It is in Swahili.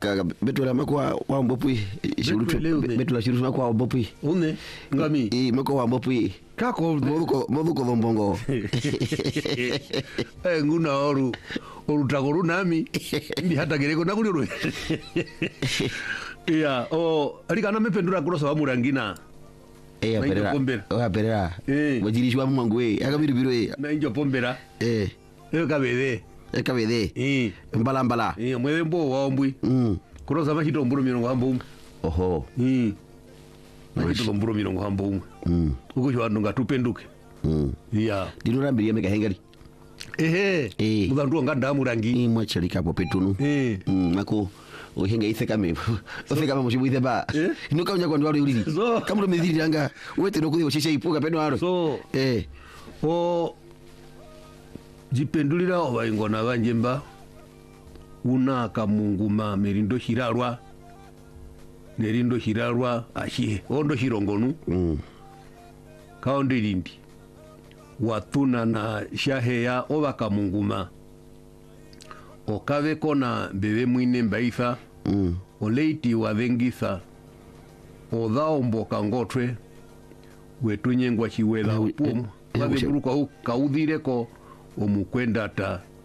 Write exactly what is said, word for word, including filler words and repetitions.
Kaka betu la makwa wa mbopui. Betu la shiru makwa wa mbopui. Une ngami. Eh makwa wa mbopui. Kako moduko moduko bombongo. Eh nguna oru oru tagoru nami. Ndi hata gereko nakuri. Iya, oh, alikana mependura kurosa wa murangina. Eh, perera. Oh, perera. Eh. Wajirishwa mangwe, akabirubiru eh. Na injo pombera. Eh. Eh kabede. Eh kabede. Eh. Mbala mbala. Eh, mwele mbo wa ombwi. Mm. Kurosa machito mburu mirongo hambo. Oho. Mm. Machito mburu mirongo hambo. Mm. Uko shwa ndunga tupenduke. Mm. Iya. Dinurambiriye mega hengari. Ehe. Eh. Muzandu nganda murangi. Ni mwachalika po petunu. Eh. Mm, mako uhenga ise kame. Ose kama mushibu ise ba. Eh? Inuka unya kwa ndwari ulili. So. Kama ndo meziri yanga. Uwete no kuthi washisha ipuka peno haro. So. Eh. O jipendulira obayingona banjemba. Una kamunguma merindo hirarwa. Nerindo hirarwa ashihe. Ondo hirongonu. Mm. Kaonde lindi. Watuna na shaheya oba kamunguma. Okabe kona bebe mwine mbaitha. Mm. Oleiti wavengitha. Odhao mboka ngotwe. Wetunye ngwa chiwela upumu. Wabe buruka hu kaudhireko omukwenda ta